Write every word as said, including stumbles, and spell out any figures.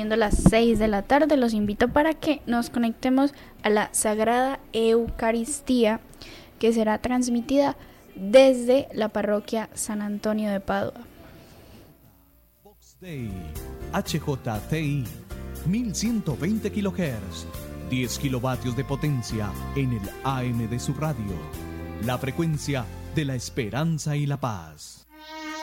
siendo las seis de la tarde, los invito para que nos conectemos a la Sagrada Eucaristía, que será transmitida desde la parroquia San Antonio de Padua. Vox Dei, H J T I, mil ciento veinte kilohertz, diez kilovatios de potencia en el A M de su radio. La frecuencia de la esperanza y la paz.